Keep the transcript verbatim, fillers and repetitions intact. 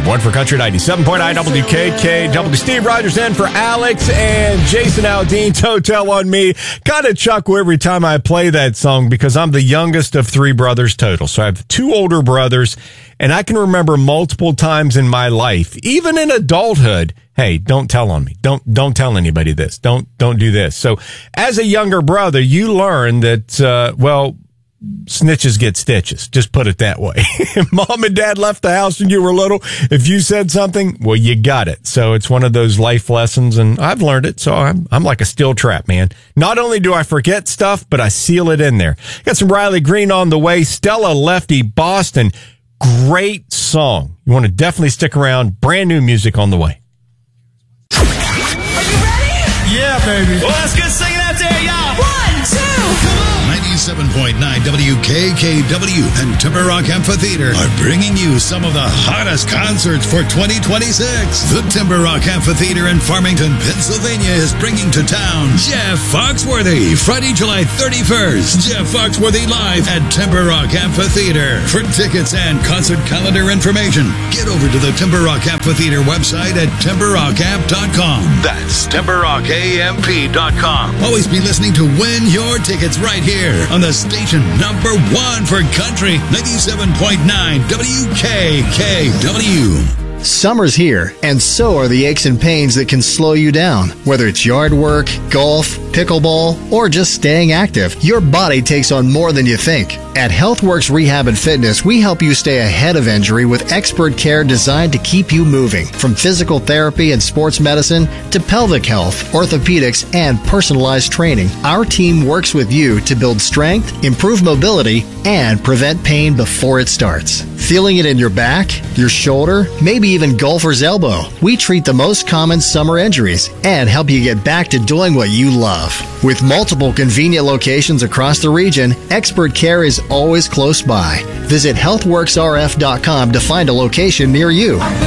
one for Country ninety-seven point nine W K K W. Steve Rogers in for Alex and Jason Aldean. Totel on me. Kind of chuckle every time I play that song because I'm the youngest of three brothers total. So I have two older brothers, and I can remember multiple times in my life, even in adulthood, hey, don't tell on me. Don't don't tell anybody this. Don't don't do this. So as a younger brother, you learn that, uh, well, snitches get stitches. Just put it that way. Mom and dad left the house when you were little. If you said something, well, you got it. So it's one of those life lessons, and I've learned it. So I'm I'm like a steel trap, man. Not only do I forget stuff, but I seal it in there. Got some Riley Green on the way. Stella Lefty, Boston. Great song. You want to definitely stick around. Brand new music on the way. Are you ready? Yeah, baby. Well, let's get singing out there, y'all. One, two, come on. ninety-seven point nine W K K W and Timber Rock Amphitheater are bringing you some of the hottest concerts for twenty twenty-six. The Timber Rock Amphitheater in Farmington, Pennsylvania is bringing to town Jeff Foxworthy. Friday, July thirty-first. Jeff Foxworthy live at Timber Rock Amphitheater. For tickets and concert calendar information, get over to the Timber Rock Amphitheater website at timber rock amp dot com. That's timber rock amp dot com. Always be listening to win your tickets right here on the station number one for country, ninety-seven point nine W K K W. Summer's here, and so are the aches and pains that can slow you down. Whether it's yard work, golf, pickleball, or just staying active, your body takes on more than you think. At HealthWorks Rehab and Fitness, we help you stay ahead of injury with expert care designed to keep you moving. From physical therapy and sports medicine to pelvic health, orthopedics, and personalized training, our team works with you to build strength, improve mobility, and prevent pain before it starts. Feeling it in your back, your shoulder, maybe even golfer's elbow? We treat the most common summer injuries and help you get back to doing what you love. With multiple convenient locations across the region, expert care is always close by. Visit health works r f dot com to find a location near you.